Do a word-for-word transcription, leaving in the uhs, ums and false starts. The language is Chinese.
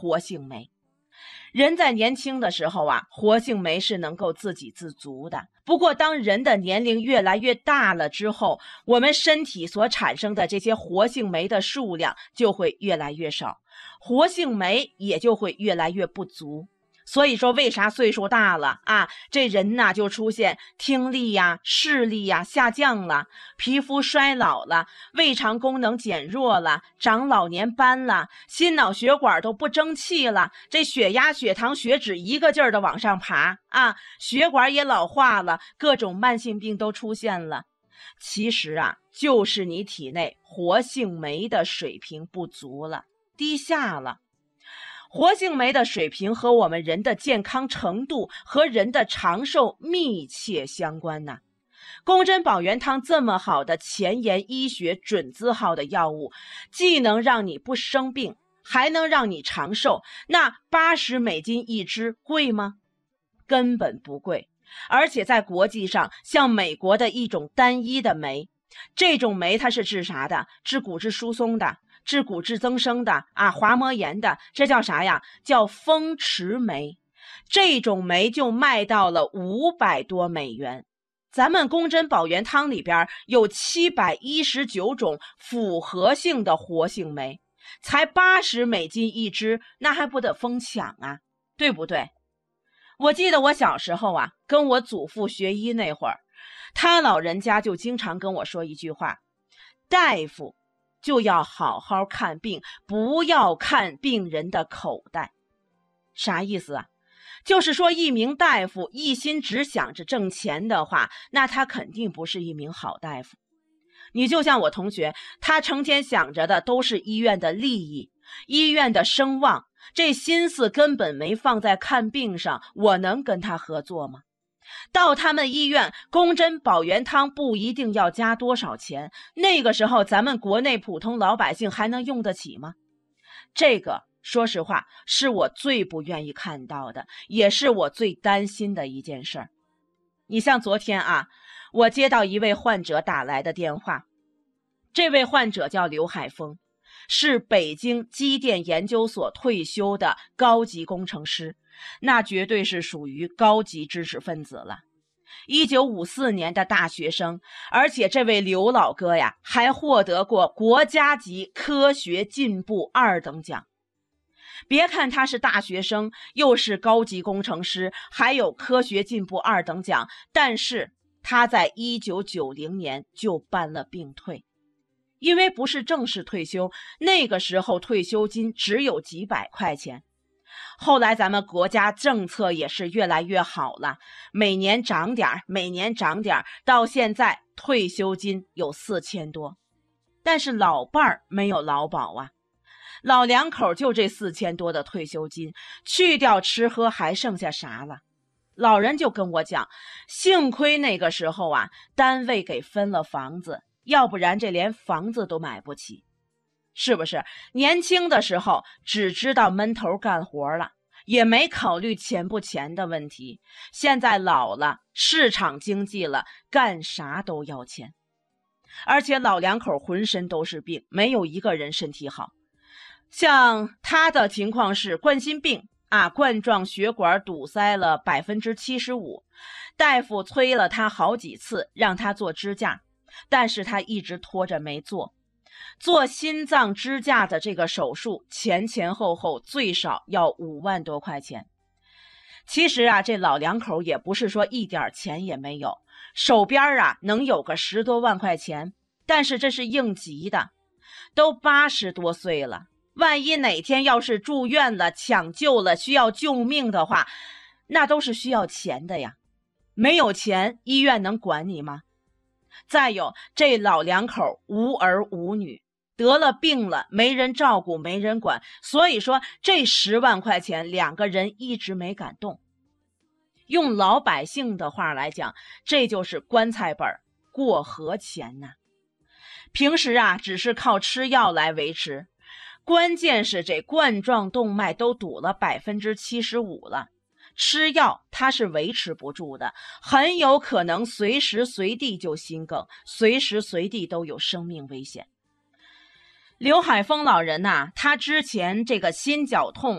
活性酶。人在年轻的时候啊，活性酶是能够自给自足的。不过当人的年龄越来越大了之后，我们身体所产生的这些活性酶的数量就会越来越少，活性酶也就会越来越不足。所以说为啥岁数大了啊，这人呐就出现听力呀、视力呀下降了，皮肤衰老了，胃肠功能减弱了，长老年斑了，心脑血管都不争气了，这血压、血糖、血脂一个劲儿的往上爬啊，血管也老化了，各种慢性病都出现了。其实啊，就是你体内活性酶的水平不足了，低下了。活性酶的水平和我们人的健康程度和人的长寿密切相关呐。宫针保元汤这么好的前沿医学准字号的药物，既能让你不生病，还能让你长寿，那八十美金一支贵吗？根本不贵。而且在国际上，像美国的一种单一的酶，这种酶它是治啥的？治骨质疏松的，治骨质增生的啊，滑膜炎的，这叫啥呀？叫风池酶。这种酶就卖到了五百多美元。咱们宫针保元汤里边有七百一十九种复合性的活性酶，才八十美金一支，那还不得疯抢啊，对不对？我记得我小时候啊，跟我祖父学医那会儿，他老人家就经常跟我说一句话：大夫就要好好看病，不要看病人的口袋。啥意思啊？就是说一名大夫一心只想着挣钱的话，那他肯定不是一名好大夫。你就像我同学，他成天想着的都是医院的利益，医院的声望，这心思根本没放在看病上，我能跟他合作吗？到他们医院，宫针保元汤不一定要加多少钱，那个时候咱们国内普通老百姓还能用得起吗？这个说实话是我最不愿意看到的，也是我最担心的一件事儿。你像昨天啊，我接到一位患者打来的电话，这位患者叫刘海峰，是北京机电研究所退休的高级工程师，那绝对是属于高级知识分子了。一九五四年的大学生，而且这位刘老哥呀，还获得过国家级科学进步二等奖。别看他是大学生，又是高级工程师，还有科学进步二等奖，但是他在一九九零年就办了病退。因为不是正式退休，那个时候退休金只有几百块钱。后来咱们国家政策也是越来越好了，每年涨点每年涨点，到现在退休金有四千多。但是老伴儿没有劳保啊，老两口就这四千多的退休金，去掉吃喝还剩下啥了？老人就跟我讲，幸亏那个时候啊，单位给分了房子，要不然这连房子都买不起。是不是？年轻的时候只知道闷头干活了，也没考虑钱不钱的问题。现在老了，市场经济了，干啥都要钱。而且老两口浑身都是病，没有一个人身体好。像他的情况是冠心病啊，冠状血管堵塞了 百分之七十五， 大夫催了他好几次让他做支架，但是他一直拖着没做。做心脏支架的这个手术前前后后最少要五万多块钱。其实啊，这老两口也不是说一点钱也没有，手边啊能有个十多万块钱，但是这是应急的，都八十多岁了，万一哪天要是住院了、抢救了、需要救命的话，那都是需要钱的呀。没有钱，医院能管你吗？再有，这老两口无儿无女，得了病了，没人照顾，没人管，所以说这十万块钱两个人一直没敢动。用老百姓的话来讲，这就是棺材本过河钱呐。平时啊，只是靠吃药来维持，关键是这冠状动脉都堵了 百分之七十五 了。吃药它是维持不住的，很有可能随时随地就心梗，随时随地都有生命危险。刘海峰老人呐、啊，他之前这个心绞痛